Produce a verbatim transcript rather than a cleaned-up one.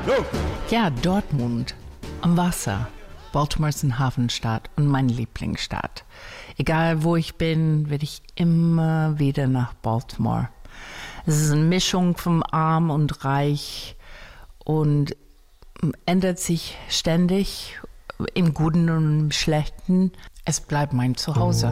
Go! Ja, Dortmund am Wasser. Baltimore ist eine Hafenstadt und meine Lieblingsstadt. Egal wo ich bin, werde ich immer wieder nach Baltimore. Es ist eine Mischung von arm und reich und ändert sich ständig, im Guten und im Schlechten. Es bleibt mein Zuhause.